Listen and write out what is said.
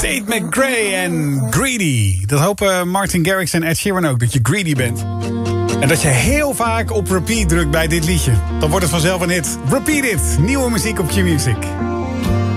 Tate McRae en Greedy. Dat hopen Martin Garrix en Ed Sheeran ook, dat je greedy bent. En dat je heel vaak op repeat drukt bij dit liedje. Dan wordt het vanzelf een hit. Repeat It, nieuwe muziek op Q-Music.